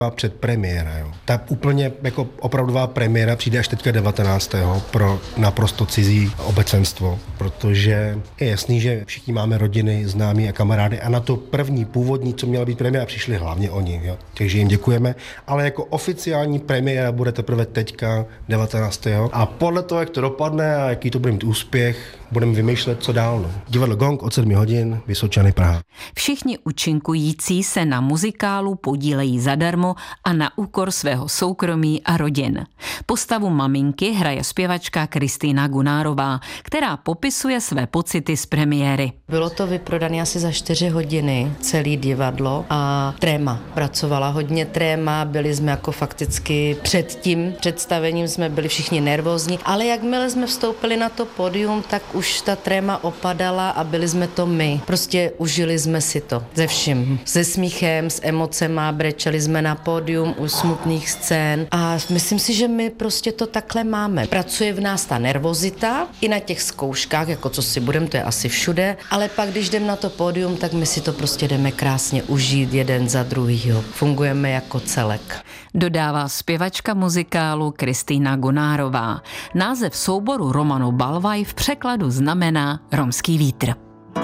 předpremiéra. Jo. Ta úplně jako opravdová premiéra přijde až teďka 19. pro naprosto cizí obecenstvo, protože je jasný, že všichni máme rodiny, známí a kamarády a na to první původní, co měla být premiéra, přišli hlavně oni. Jo. Takže jim děkujeme, ale jako oficiální premiéra bude teprve teďka 19. A podle toho, jak to dopadne a jaký to bude mít úspěch, budeme vymýšlet, co dál. No. Divadlo Gong od 7 hodin, Vysočany, Praha. Všichni účinkující se na muzikálu podílejí zadarmo a na úkor svého soukromí a rodin. Postavu maminky hraje zpěvačka Kristýna Gunárová, která popisuje své pocity z premiéry. Bylo to vyprodané asi za 4 hodiny, celý divadlo a tréma. Pracovala hodně tréma, byli jsme jako fakticky před tím představením jsme byli všichni nervózní, ale jakmile jsme vstoupili na to pódium, tak už ta tréma opadala a byli jsme to my. Prostě užili jsme si to ze vším. Se smíchem, s emocema, brečeli jsme na pódium u smutných scén a myslím si, že my prostě to takhle máme. Pracuje v nás ta nervozita i na těch zkouškách, jako co si budeme, to je asi všude, ale pak, když jdeme na to pódium, tak my si to prostě jdeme krásně užít jeden za druhýho. Fungujeme jako celek. Dodává zpěvačka muzikálu Kristýna Gunárová. Název souboru Romano Balvaj v překladu znamená romský vítr.